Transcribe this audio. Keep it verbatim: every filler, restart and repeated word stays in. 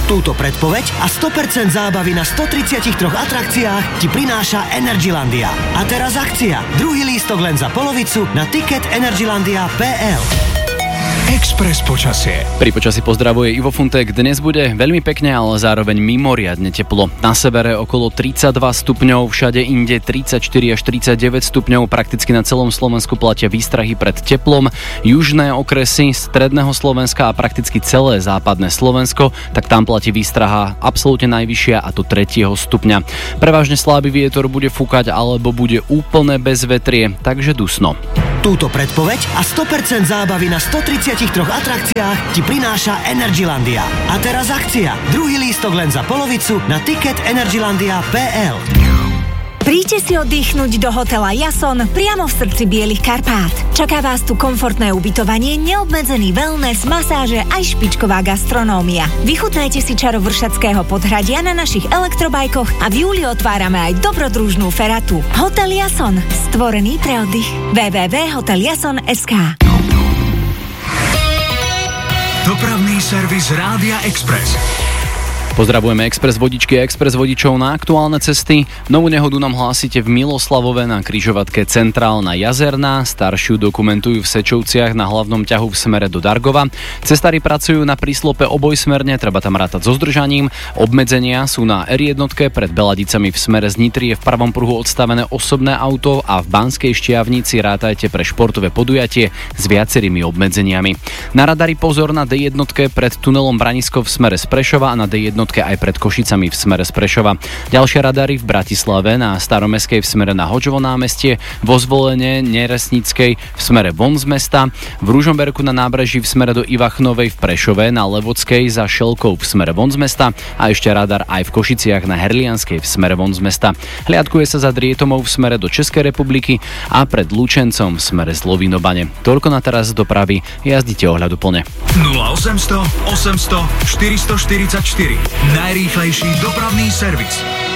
Túto predpoveď a sto percent zábavy na stotridsiatich troch atrakciách ti prináša Energylandia. A teraz akcia. Druhý lístok len za polovicu na ticket energylandia bodka es el. Express počasie. Pri počasí pozdravuje Ivo Funtek. Dnes bude veľmi pekne, ale zároveň mimoriadne teplo. Na severe okolo tridsaťdva stupňov, všade inde tridsaťštyri až tridsaťdeväť stupňov. Prakticky na celom Slovensku platia výstrahy pred teplom. Južné okresy stredného Slovenska a prakticky celé západné Slovensko, tak tam platí výstraha absolútne najvyššia, a to tretieho stupňa. Prevažne slabý vietor bude fúkať alebo bude úplné bezvetrie, takže dusno. Túto predpoveď a sto percent zábavy na stotridsiatich troch atrakciách ti prináša Energylandia. A teraz akcia. Druhý lístok len za polovicu na ticket energylandia bodka es el. Príďte si oddychnúť do hotela Jason priamo v srdci Bielých Karpát. Čaká vás tu komfortné ubytovanie, neobmedzený wellness, masáže aj špičková gastronómia. Vychutnajte si čaro Vršatského podhradia na našich elektrobajkoch a v júli otvárame aj dobrodružnú feratu. Hotel Jason, stvorený pre oddych. w w w bodka hotel jason bodka es ká. Dopravný servis Rádia Express. Pozdravujeme Express vodičky a Express vodičov na aktuálne cesty. Novú nehodu nám hlásite v Miloslavove na križovatke Centrálna Jazerná. Staršiu dokumentujú v Sečovciach na hlavnom ťahu v smere do Dargova. Cestári pracujú na príslope obojsmerne, treba tam rátať so zdržaním. Obmedzenia sú na er jedna pred Beladicami v smere z Nitry, je v pravom pruhu odstavené osobné auto a v Banskej Štiavnici rátajte pre športové podujatie s viacerými obmedzeniami. Na radari pozor na dé jedna pred tunelom Branisko v smere z Prešova a na dé jedna aj pred Košicami v smere z Prešova. Ďalšie radary v Bratislave na Staromestskej v smere na Hodžovo námestie, vo Zvolene Neresnickej v smere von z mesta, v Ružomberku na nábreží v smere do Ivachnovej v Prešove, na Levodskej za Šelkou v smere von z mesta a ešte radar aj v Košiciach na Herlianskej v smere von z mesta. Hliadkuje sa za Drietomou v smere do Českej republiky a pred Lučencom v smere z Lovinobane. Toľko na teraz z dopravy, jazdite ohľaduplne. nula osemsto osemsto štyristoštyridsaťštyri Najrýchlejší dopravný servis.